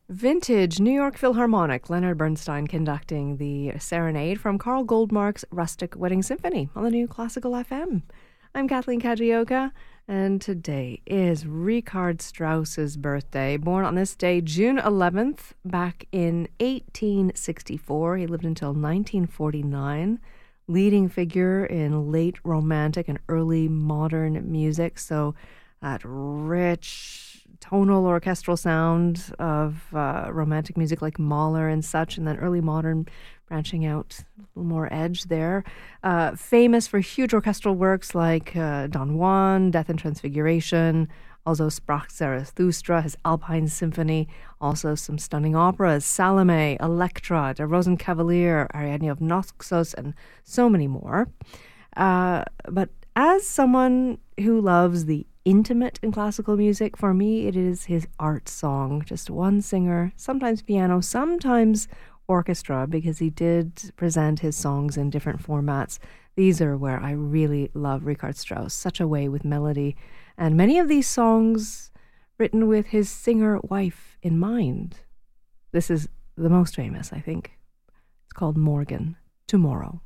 Vintage New York Philharmonic, Leonard Bernstein conducting the Serenade from Carl Goldmark's Rustic Wedding Symphony on the New Classical FM. I'm Kathleen Kajioka, and today is Richard Strauss's birthday. Born on this day, June 11th, back in 1864. He lived until 1949. Leading figure in late Romantic and early modern music, so that rich tonal orchestral sound of Romantic music like Mahler and such, and then early modern branching out a little more edge there. Famous for huge orchestral works like Don Juan, Death and Transfiguration, also Sprach Zarathustra, his Alpine Symphony, also some stunning operas, Salome, Elektra, Der Rosenkavalier, Ariadne of Naxos, and so many more. But as someone who loves the intimate in classical music, for me it is his art song. Just one singer, sometimes piano, sometimes orchestra, because he did present his songs in different formats. These are where I really love Richard Strauss, such a way with melody. And many of these songs written with his singer wife in mind. This is the most famous, I think. It's called Morgen, Tomorrow.